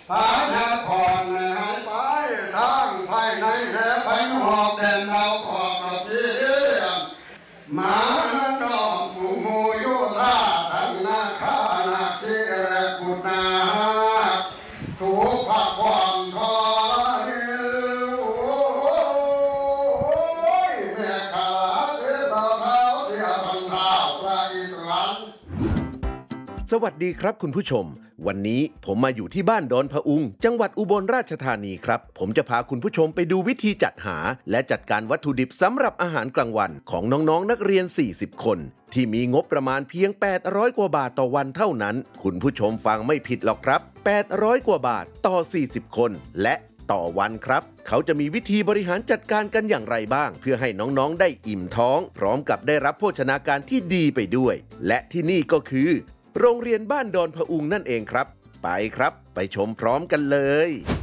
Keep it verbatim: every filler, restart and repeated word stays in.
พาหน้าคอนหายไปทางภายในแห่ภายนอกแดนเราขอบเราเทียมมาหน้องผู้มูโยธาทั้งนาคานาคีและกุณาถูกผักความทอสวัสดีครับคุณผู้ชมวันนี้ผมมาอยู่ที่บ้านดอนพะอุงจังหวัดอุบลราชธานีครับผมจะพาคุณผู้ชมไปดูวิธีจัดหาและจัดการวัตถุดิบสำหรับอาหารกลางวันของน้องๆนักเรียนสี่สิบคนที่มีงบประมาณเพียงแปดร้อยกว่าบาทต่อวันเท่านั้นคุณผู้ชมฟังไม่ผิดหรอกครับแปดร้อยกว่าบาทต่อสี่สิบคนและต่อวันครับเขาจะมีวิธีบริหารจัดการกันอย่างไรบ้างเพื่อให้น้องๆได้อิ่มท้องพร้อมกับได้รับโภชนาการที่ดีไปด้วยและที่นี่ก็คือโรงเรียนบ้านดอนพะอุงนั่นเองครับไปครับไปชมพร้อมกันเลย